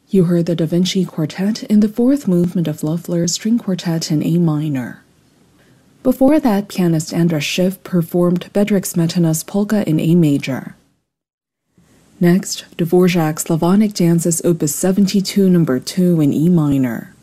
You heard the Da Vinci Quartet in the fourth movement of Loeffler's String Quartet in A minor. Before that, pianist Andras Schiff performed Bedřich Smetana's Polka in A major. Next, Dvorak's Slavonic Dances Opus 72 No. 2 in E minor.